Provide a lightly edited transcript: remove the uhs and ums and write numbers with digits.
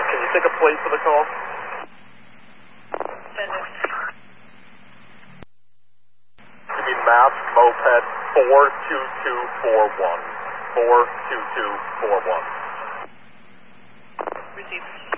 Can you take a plate for the call? You mean Mass Moped 42241. 42241. Received.